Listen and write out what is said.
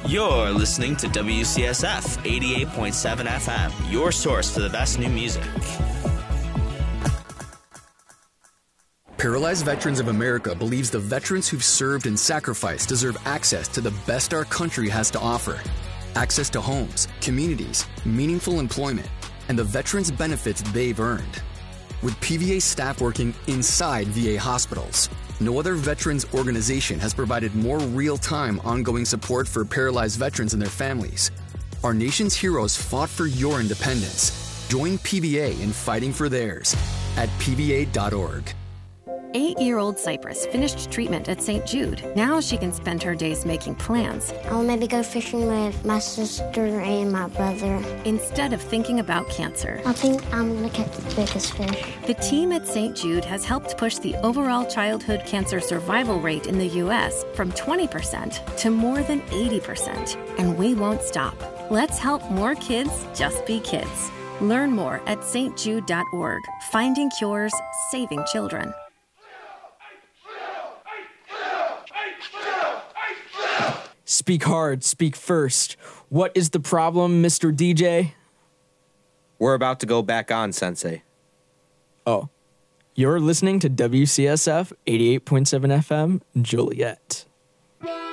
You're listening to WCSF 88.7 FM, your source for the best new music. Paralyzed Veterans of America believes the veterans who've served and sacrificed deserve access to the best our country has to offer. Access to homes, communities, meaningful employment, and the veterans' benefits they've earned. With PVA staff working inside VA hospitals, no other veterans organization has provided more real-time ongoing support for paralyzed veterans and their families. Our nation's heroes fought for your independence. Join PVA in fighting for theirs at pva.org. 8-year-old Cypress finished treatment at St. Jude. Now she can spend her days making plans. I'll maybe go fishing with my sister and my brother. Instead of thinking about cancer. I think I'm going to catch the biggest fish. The team at St. Jude has helped push the overall childhood cancer survival rate in the U.S. from 20% to more than 80%. And we won't stop. Let's help more kids just be kids. Learn more at stjude.org. Finding cures, saving children. Speak hard, speak first. What is the problem, Mr. DJ? We're about to go back on, Sensei. Oh. You're listening to WCSF 88.7 FM, Joliet.